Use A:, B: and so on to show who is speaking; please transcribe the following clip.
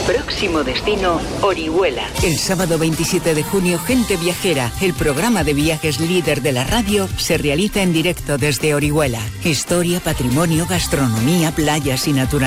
A: Próximo destino, Orihuela. El sábado 27 de junio, Gente Viajera, el programa de viajes líder de la radio, se realiza en directo desde Orihuela. Historia, patrimonio, gastronomía, playas y naturaleza.